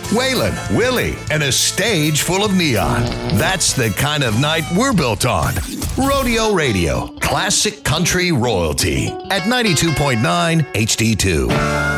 Waylon, Willie, and a stage full of neon. That's the kind of night we're built on. Rodeo Radio, classic country royalty at 92.9 HD2.